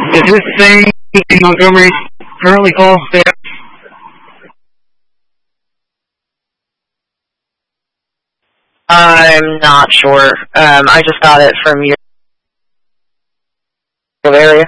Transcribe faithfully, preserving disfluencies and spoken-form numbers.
Is this thing in Montgomery currently call staff? I'm not sure. Um, I just got it from your area.